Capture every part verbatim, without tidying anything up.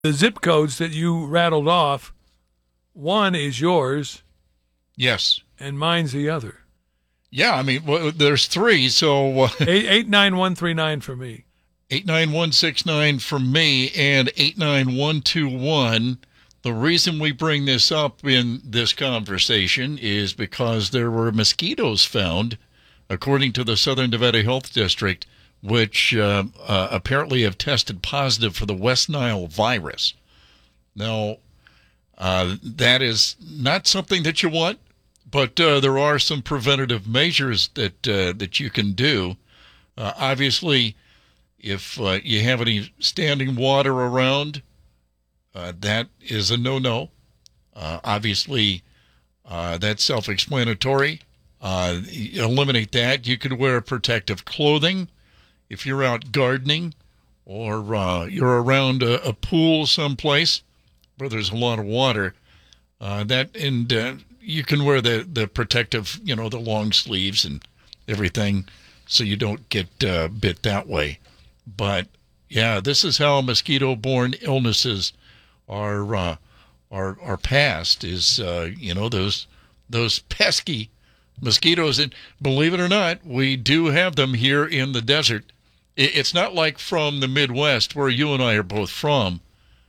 The zip codes that you rattled off, one is yours. Yes. And mine's the other. Yeah, I mean, well, there's three, so... Uh, eight, eight nine one three nine for me. eight nine one six nine for me and eight nine one two one. The reason we bring this up in this conversation is because there were mosquitoes found, according to the Southern Nevada Health District, which uh, uh, apparently have tested positive for the West Nile virus. Now, uh, that is not something that you want, but uh, there are some preventative measures that uh, that you can do. Uh, obviously, if uh, you have any standing water around, uh, that is a no-no. Uh, obviously, uh, that's self-explanatory. Uh, eliminate that. You could wear protective clothing if you're out gardening or uh, you're around a, a pool someplace where there's a lot of water. Uh, that and uh, you can wear the, the protective, you know, the long sleeves and everything so you don't get uh, bit that way. But, yeah, this is how mosquito-borne illnesses are uh, are are passed, is, uh, you know, those those pesky mosquitoes. And believe it or not, we do have them here in the desert. It's not like from the Midwest where you and I are both from.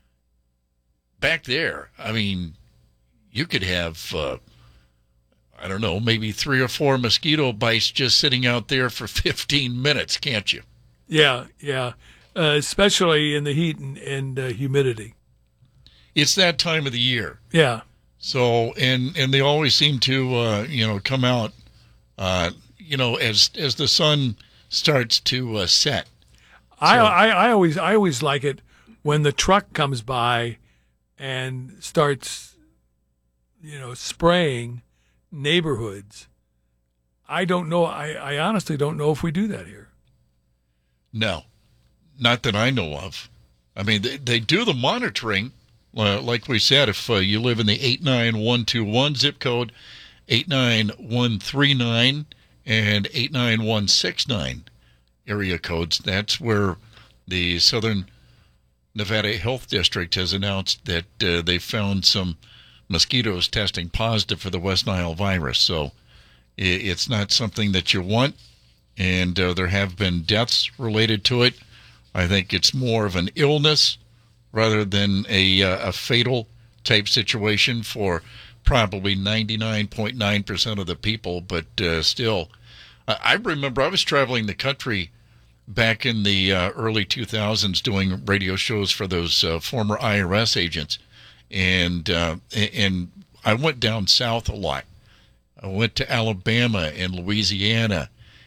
Back there, I mean, you could have, uh, I don't know, maybe three or four mosquito bites just sitting out there for fifteen minutes, can't you? Yeah, yeah, uh, especially in the heat and, and uh, humidity. It's that time of the year. Yeah. So, and and they always seem to, uh, you know, come out, uh, you know, as as the sun starts to uh, set. So, I, I I always I always like it when the truck comes by and starts, you know, spraying neighborhoods. I don't know. I, I honestly don't know if we do that here. No, not that I know of. I mean, they, they do the monitoring. Uh, like we said, if uh, you live in the eight nine one two one zip code, eight nine one three nine, and eight nine one six nine area codes, that's where the Southern Nevada Health District has announced that uh, they found some mosquitoes testing positive for the West Nile virus. So it's not something that you want, and uh, there have been deaths related to it. I think it's more of an illness rather than a, uh, a fatal type situation for probably ninety-nine point nine percent of the people, but uh, still. I remember I was traveling the country back in the uh, early two thousands doing radio shows for those uh, former I R S agents, and uh, and I went down south a lot. I went to Alabama and Louisiana,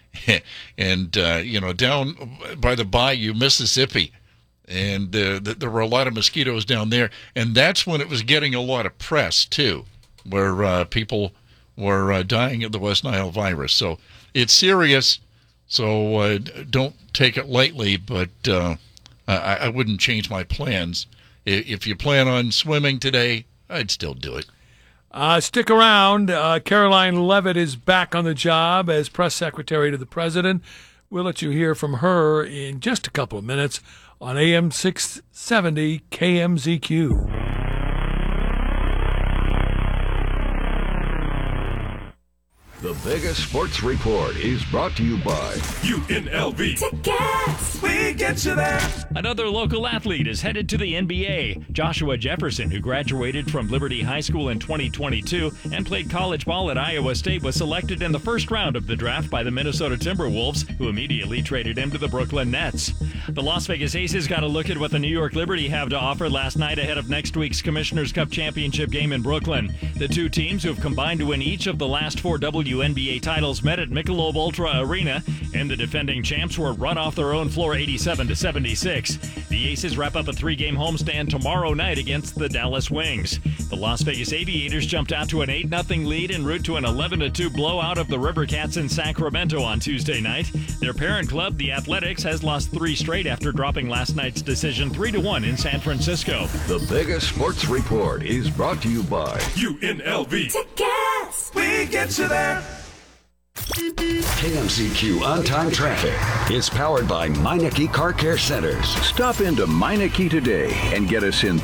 and uh, you know, down by the bayou, Mississippi, and uh, th- there were a lot of mosquitoes down there, and that's when it was getting a lot of press too, where uh, people were uh, dying of the West Nile virus. So it's serious, so uh, don't take it lightly, but uh, I, I wouldn't change my plans. If you plan on swimming today, I'd still do it. Uh, stick around. Uh, Caroline Leavitt is back on the job as press secretary to the president. We'll let you hear from her in just a couple of minutes on A M six seventy K M Z Q. The Vegas Sports Report is brought to you by U N L V. Tickets! We get you there. Another local athlete is headed to the N B A. Joshua Jefferson, who graduated from Liberty High School in twenty twenty-two and played college ball at Iowa State, was selected in the first round of the draft by the Minnesota Timberwolves, who immediately traded him to the Brooklyn Nets. The Las Vegas Aces got a look at what the New York Liberty have to offer last night ahead of next week's Commissioner's Cup championship game in Brooklyn. The two teams, who have combined to win each of the last four W N B A titles, met at Michelob Ultra Arena, and the defending champs were run off their own floor eighty-seven to seventy-six. The Aces wrap up a three-game homestand tomorrow night against the Dallas Wings. The Las Vegas Aviators jumped out to an eight nothing lead en route to an eleven to two blowout of the Rivercats in Sacramento on Tuesday night. Their parent club, the Athletics, has lost three straight after dropping last night's decision three to one in San Francisco. The Vegas Sports Report is brought to you by U N L V. Tickets! We get you there. K M C Q On Time Traffic is powered by Meineke Car Care Centers. Stop into Meineke today and get us in